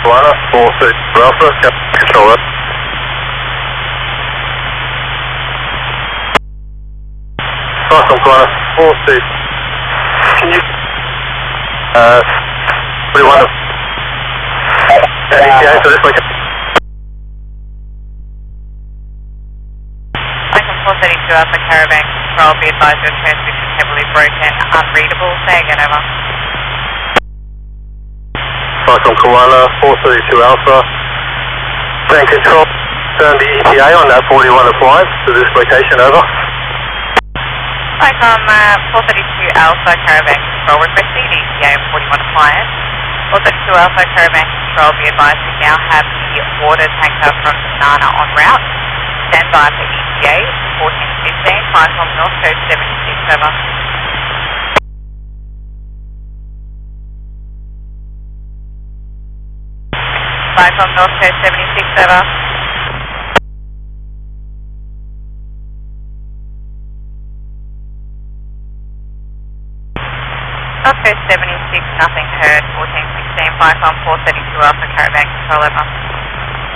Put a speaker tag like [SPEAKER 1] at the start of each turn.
[SPEAKER 1] Carolina, 432 Alpha, control that. Cyclone Carolina, 42. Can you... 41 ETA for this weekend.
[SPEAKER 2] Cyclone 432 Alpha Caravan Control, be advised your transmission heavily broken, unreadable. Say again, over.
[SPEAKER 1] Cyclone Carolina, 432 Alpha. Van Control, turn the ETA on that 41 applied to this location, over.
[SPEAKER 2] Cyclone 432 Alpha Caravan Control, requesting the ETA of 41 appliance. 432 Alpha Caravan Control, be advised we now have the water tanker from Nana en route. Stand by for ETA 1415, Cyclone North Coast 76, over. Cyclone North Coast 76, over. North Coast 76, nothing heard, 1416, Cyclone 432 Alpha Caravan Control, over.